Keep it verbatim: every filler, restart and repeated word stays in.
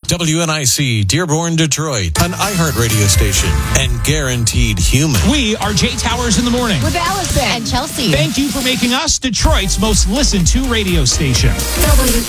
W N I C, Dearborn, Detroit, an iHeart radio station, and guaranteed human. We are Jay Towers in the morning. With Allison and Chelsea. Thank you for making us Detroit's most listened to radio station. W